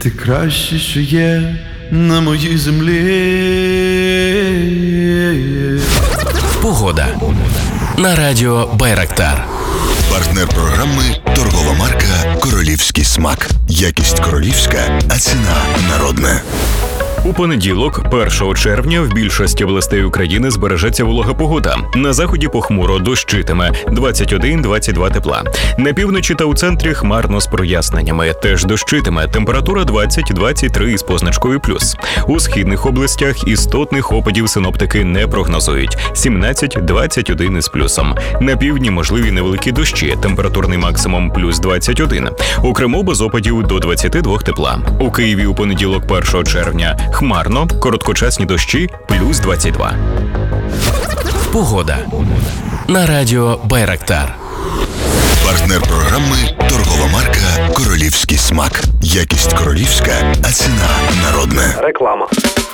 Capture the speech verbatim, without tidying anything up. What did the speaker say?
ти краще, що є на моїй землі. Погода на радіо Байрактар. Партнер програми – торгова марка «Королівський смак». Якість королівська, а ціна народна. У понеділок, першого червня, в більшості областей України збережеться волога погода. На заході похмуро, дощитиме, двадцять один - двадцять два тепла. На півночі та у центрі хмарно з проясненнями, теж дощитиме, температура двадцять - двадцять три із позначкою плюс. У східних областях істотних опадів синоптики не прогнозують, сімнадцять - двадцять один із плюсом. На півдні можливі невеликі дощі, температурний максимум плюс двадцять один. У Криму без опадів до двадцяти двох тепла. У Києві у понеділок, першого червня, хмарно, короткочасні дощі, плюс двадцять два. Погода на радіо Байрактар. Партнер програми – торгова марка «Королівський смак». Якість королівська, а ціна народна. Реклама.